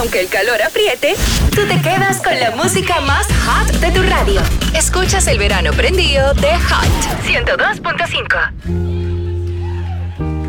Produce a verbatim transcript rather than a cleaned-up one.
Aunque el calor apriete, tú te quedas con la música más hot de tu radio. Escuchas el verano prendido de Hot ciento dos punto cinco.